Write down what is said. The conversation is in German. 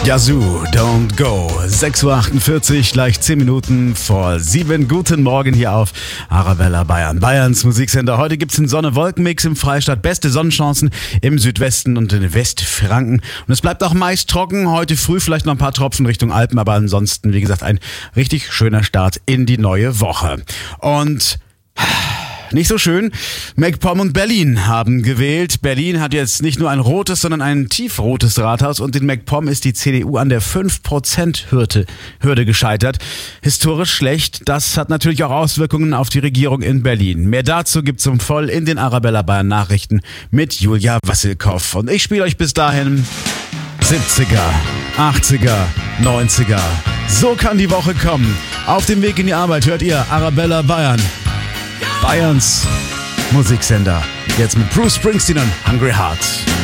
Yazoo, don't go. 6.48 Uhr, gleich 10 Minuten vor 7. Guten Morgen hier auf Arabella Bayern. Bayerns Musiksender. Heute gibt's einen Sonne-Wolken-Mix im Freistaat. Beste Sonnenchancen im Südwesten und in Westfranken. Und es bleibt auch meist trocken. Heute früh vielleicht noch ein paar Tropfen Richtung Alpen, aber ansonsten, wie gesagt, ein richtig schöner Start in die neue Woche. Und nicht so schön. MacPom und Berlin haben gewählt. Berlin hat jetzt nicht nur ein rotes, sondern ein tiefrotes Rathaus und in MacPom ist die CDU an der 5%-Hürde gescheitert. Historisch schlecht. Das hat natürlich auch Auswirkungen auf die Regierung in Berlin. Mehr dazu gibt's um voll in den Arabella Bayern Nachrichten mit Julia Wassilkow. Und ich spiele euch bis dahin 70er, 80er, 90er. So kann die Woche kommen. Auf dem Weg in die Arbeit hört ihr Arabella Bayern. Bayerns Musiksender. Jetzt mit Bruce Springsteen und Hungry Heart.